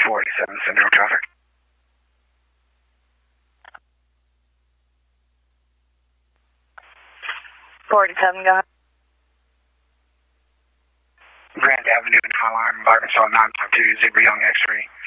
47, Central traffic. 47, go ahead. Grand Avenue in Highline, Arkansas 952, Zebra Young X-ray.